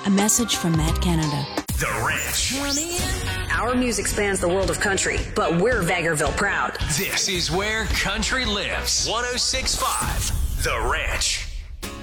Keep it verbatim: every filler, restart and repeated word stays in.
A message from Matt Canada. The Ranch. Our music spans the world of country, but we're Vegreville proud. This is where country lives. one oh six point five The Ranch.